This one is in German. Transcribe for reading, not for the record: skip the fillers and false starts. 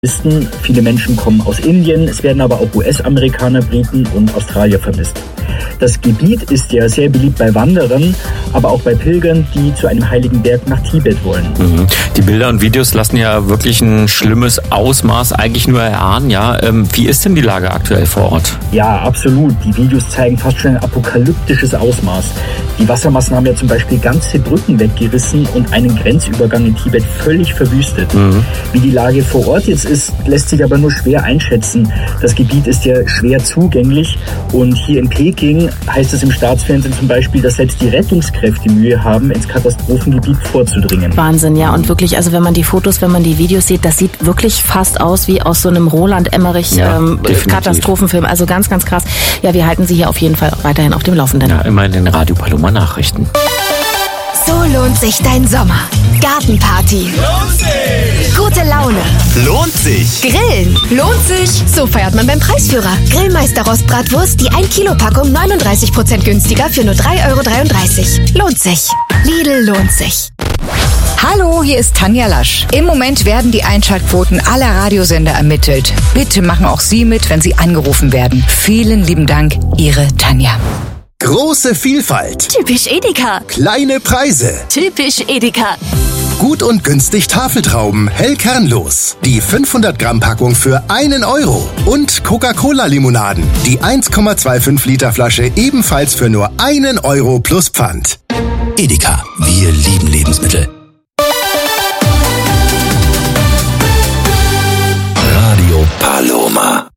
Viele Menschen kommen aus Indien, es werden aber auch US-Amerikaner, Briten und Australier vermisst. Das Gebiet ist ja sehr beliebt bei Wanderern, aber auch bei Pilgern, die zu einem heiligen Berg nach Tibet wollen. Die Bilder und Videos lassen ja wirklich ein schlimmes Ausmaß eigentlich nur erahnen. Ja? Wie ist denn die Lage aktuell vor Ort? Ja, absolut. Die Videos zeigen fast schon ein apokalyptisches Ausmaß. Die Wassermassen haben ja zum Beispiel ganze Brücken weggerissen und einen Grenzübergang in Tibet völlig verwüstet. Wie die Lage vor Ort jetzt ist, lässt sich aber nur schwer einschätzen. Das Gebiet ist ja schwer zugänglich und hier in Peking heißt es im Staatsfernsehen zum Beispiel, dass selbst die Rettungskräfte Mühe haben, ins Katastrophengebiet vorzudringen. Wahnsinn, ja. Und wirklich, also wenn man die Fotos, wenn man die Videos sieht, das sieht wirklich fast aus wie aus so einem Roland Emmerich Katastrophenfilm. Also ganz, ganz krass. Ja, wir halten Sie hier auf jeden Fall weiterhin auf dem Laufenden. Ja, immer in den Radio Paloma Nachrichten. So lohnt sich dein Sommer. Gartenparty. Lohnt sich! Gute Laune. Lohnt sich! Grillen. Lohnt sich. So feiert man beim Preisführer. Grillmeister Rostbratwurst, die 1 Kilo Packung 39% günstiger für nur 3,33 €. Lohnt sich. Lidl lohnt sich. Hallo, hier ist Tanja Lasch. Im Moment werden die Einschaltquoten aller Radiosender ermittelt. Bitte machen auch Sie mit, wenn Sie angerufen werden. Vielen lieben Dank, Ihre Tanja. Große Vielfalt. Typisch Edeka. Kleine Preise. Typisch Edeka. Gut und günstig Tafeltrauben, hell kernlos. Die 500 Gramm Packung für 1 €. Und Coca-Cola-Limonaden. Die 1,25 Liter Flasche ebenfalls für nur 1 € plus Pfand. Edeka, wir lieben Lebensmittel. Radio Paloma.